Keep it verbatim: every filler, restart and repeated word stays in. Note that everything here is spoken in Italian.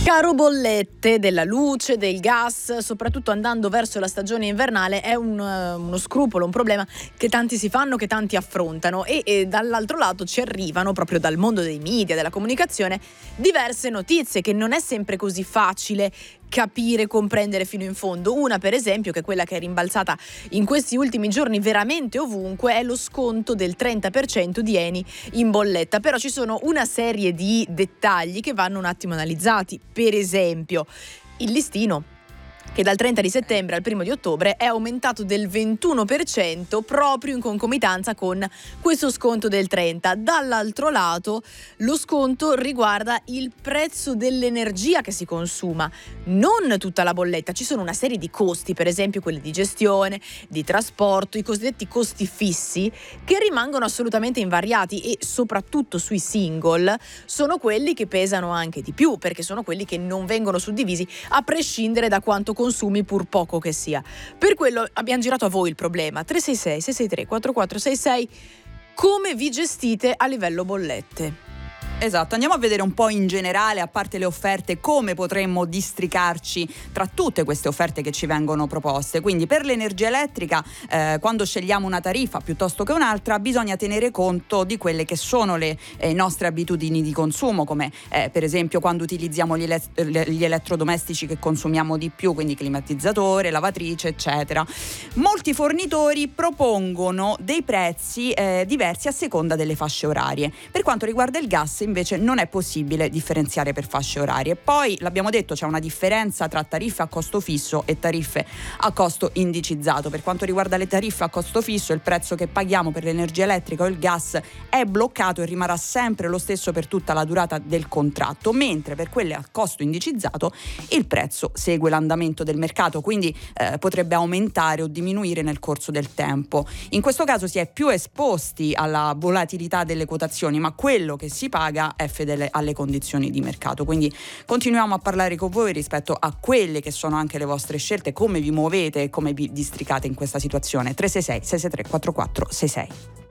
Caro bollette della luce, del gas, soprattutto andando verso la stagione invernale, è un, uh, uno scrupolo, un problema che tanti si fanno, che tanti affrontano e, e dall'altro lato ci arrivano, proprio dal mondo dei media, della comunicazione, diverse notizie che non è sempre così facile capire, comprendere fino in fondo. Una, per esempio, che è quella che è rimbalzata in questi ultimi giorni veramente ovunque, è lo sconto del trenta per cento di Eni in bolletta. Però ci sono una serie di dettagli che vanno un attimo analizzati. Per esempio, il listino, che dal trenta di settembre al primo di ottobre è aumentato del ventuno per cento proprio in concomitanza con questo sconto del trenta. Dall'altro lato, lo sconto riguarda il prezzo dell'energia che si consuma, non tutta la bolletta. Ci sono una serie di costi, per esempio quelli di gestione, di trasporto, i cosiddetti costi fissi, che rimangono assolutamente invariati e soprattutto sui single sono quelli che pesano anche di più, perché sono quelli che non vengono suddivisi a prescindere da quanto consumi, pur poco che sia. Per quello abbiamo girato a voi il problema. tre sei sei sei sei tre quattro quattro sei sei. Come vi gestite a livello bollette? Esatto, andiamo a vedere un po' in generale, a parte le offerte, come potremmo districarci tra tutte queste offerte che ci vengono proposte. Quindi per l'energia elettrica, eh, quando scegliamo una tariffa piuttosto che un'altra, bisogna tenere conto di quelle che sono le eh, nostre abitudini di consumo, come eh, per esempio quando utilizziamo gli, ele- gli elettrodomestici che consumiamo di più, quindi climatizzatore, lavatrice, eccetera. Molti fornitori propongono dei prezzi eh, diversi a seconda delle fasce orarie. Per quanto riguarda il gas, invece non è possibile differenziare per fasce orarie. Poi l'abbiamo detto, c'è una differenza tra tariffe a costo fisso e tariffe a costo indicizzato. Per quanto riguarda le tariffe a costo fisso, il prezzo che paghiamo per l'energia elettrica o il gas è bloccato e rimarrà sempre lo stesso per tutta la durata del contratto, mentre per quelle a costo indicizzato il prezzo segue l'andamento del mercato, quindi eh, potrebbe aumentare o diminuire nel corso del tempo. In questo caso si è più esposti alla volatilità delle quotazioni, ma quello che si paga è fedele alle condizioni di mercato. Quindi continuiamo a parlare con voi rispetto a quelle che sono anche le vostre scelte, come vi muovete e come vi districate in questa situazione. tre sei sei sei sei tre quattro quattro sei sei.